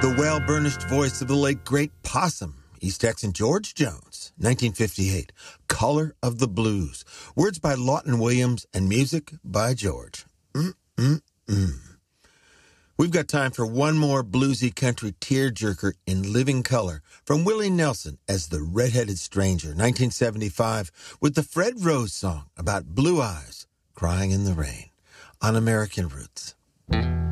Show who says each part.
Speaker 1: The well-burnished voice of the late great Possum, East Texan George Jones, 1958, Color of the Blues. Words by Lawton Williams and music by George. We've got time for one more bluesy country tearjerker in living color from Willie Nelson as the Red-Headed Stranger, 1975, with the Fred Rose song about blue eyes crying in the rain on American Roots.